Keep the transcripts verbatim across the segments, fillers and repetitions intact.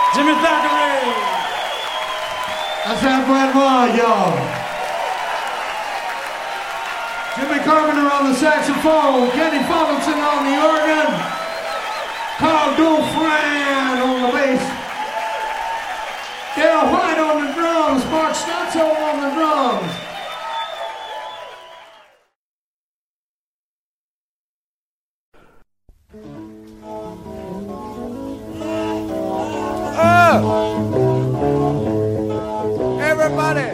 Jimmy Thackeray. That's that Brad Watt, y'all. Jimmy Carpenter on the saxophone, Kenny Fullerton on the organ, Carl Dufresne on the bass, Dale White on the drums, Mark Stotzo on the drums. Oh! Everybody!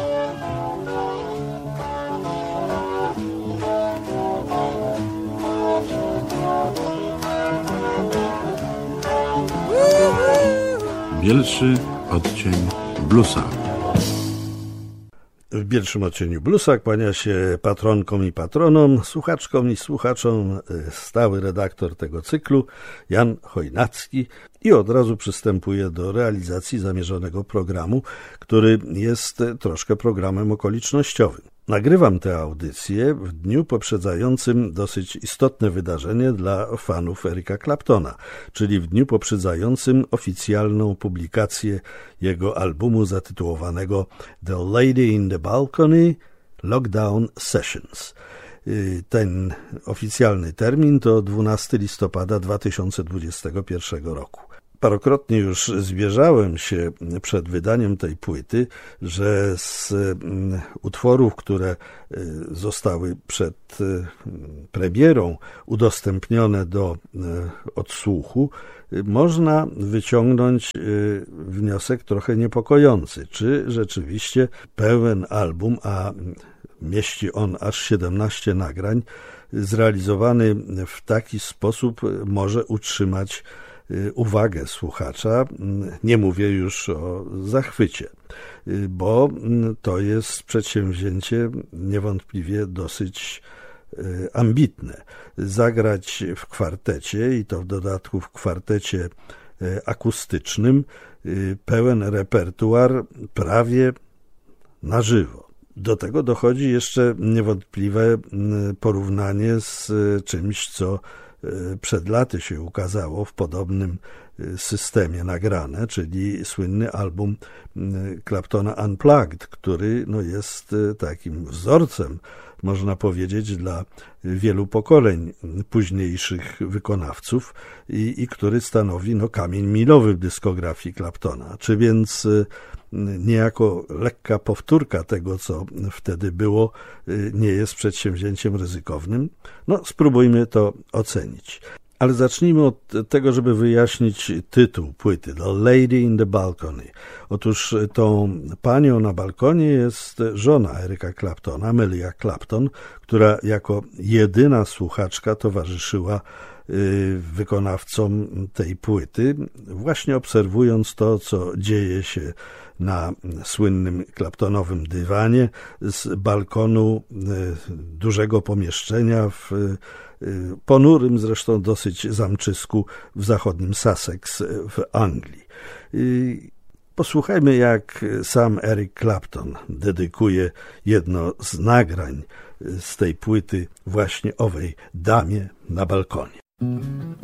Bielszy odcień bluesa. W pierwszym odcieniu bluesa kłania się patronkom i patronom, słuchaczkom i słuchaczom stały redaktor tego cyklu Jan Chojnacki i od razu przystępuje do realizacji zamierzonego programu, który jest troszkę programem okolicznościowym. Nagrywam tę audycję w dniu poprzedzającym dosyć istotne wydarzenie dla fanów Erica Claptona, czyli w dniu poprzedzającym oficjalną publikację jego albumu zatytułowanego The Lady in the Balcony Lockdown Sessions. Ten oficjalny termin to dwunastego listopada dwa tysiące dwudziestego pierwszego roku. Parokrotnie już zwierzałem się przed wydaniem tej płyty, że z utworów, które zostały przed premierą udostępnione do odsłuchu, można wyciągnąć wniosek trochę niepokojący. Czy rzeczywiście pełen album, a mieści on aż siedemnaście nagrań, zrealizowany w taki sposób może utrzymać uwagę słuchacza, nie mówię już o zachwycie, bo to jest przedsięwzięcie niewątpliwie dosyć ambitne. Zagrać w kwartecie i to w dodatku w kwartecie akustycznym pełen repertuar prawie na żywo. Do tego dochodzi jeszcze niewątpliwe porównanie z czymś, co przed laty się ukazało w podobnym systemie nagrane, czyli słynny album Claptona Unplugged, który no jest takim wzorcem, można powiedzieć, dla wielu pokoleń późniejszych wykonawców i, i który stanowi no, kamień milowy w dyskografii Claptona. Czy więc niejako lekka powtórka tego, co wtedy było, nie jest przedsięwzięciem ryzykownym? No, spróbujmy to ocenić. Ale zacznijmy od tego, żeby wyjaśnić tytuł płyty, The Lady in the Balcony. Otóż tą panią na balkonie jest żona Erica Claptona, Melia Clapton, która jako jedyna słuchaczka towarzyszyła wykonawcom tej płyty, właśnie obserwując to, co dzieje się na słynnym Claptonowym dywanie z balkonu dużego pomieszczenia w ponurym zresztą dosyć zamczysku w zachodnim Sussex w Anglii. Posłuchajmy, jak sam Eric Clapton dedykuje jedno z nagrań z tej płyty właśnie owej damie na balkonie.